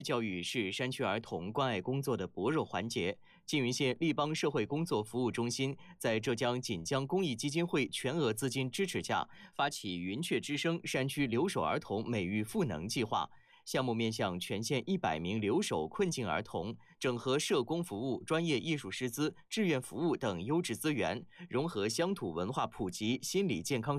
教育是山区儿童关爱工作的薄弱环节。缙云县立邦社会工作服务中心在浙江锦江公益基金会全额资金支持下，发起“云雀之声”山区留守儿童美育赋能计划。项目面向全县100名留守困境儿童，整合社工服务、专业艺术师资、志愿服务等优质资源，融合乡土文化普及、心理健康